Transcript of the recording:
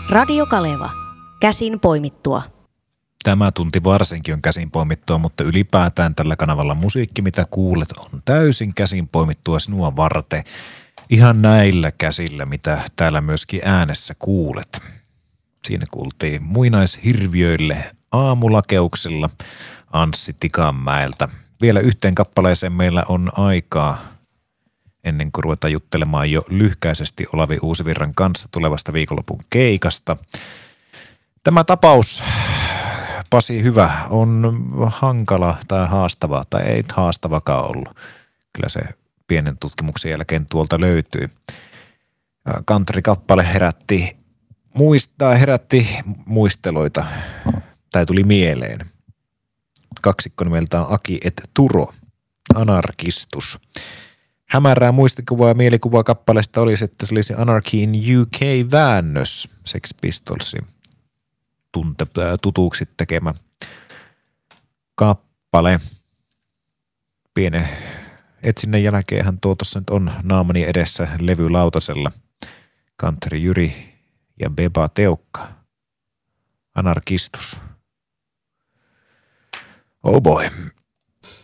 Radio Kaleva. Käsin poimittua. Tämä tunti varsinkin on käsin poimittua, mutta ylipäätään tällä kanavalla musiikki, mitä kuulet, on täysin käsin poimittua sinua varten. Ihan näillä käsillä, mitä täällä myöskin äänessä kuulet. Siinä kuultiin Muinaishirviöille aamulakeuksella Anssi Tikanmäeltä. Vielä yhteen kappaleeseen meillä on aikaa ennen kuin ruvetaan juttelemaan jo lyhkäisesti Olavi Uusivirran kanssa tulevasta viikonlopun keikasta. Tämä tapaus, Pasi Hyvä, on hankala tai haastava, tai ei haastavakaan ollut. Kyllä se pienen tutkimuksen jälkeen tuolta löytyy. Country-kappale herätti muisteloita, tai tuli mieleen. Kaksikko nimeltään Aki et Turo, Anarkistus. Hämärää muistikuvaa ja mielikuvaa kappaleesta olisi, että se olisi Anarchy in UK-väännös, Sex Pistolsin tutuuksi tekemä kappale. Pienen etsinnän jälkeenhän tuossa nyt on naamani edessä levylautasella. Country Jyri ja Beba Teukka. Anarkistus. Oh boy.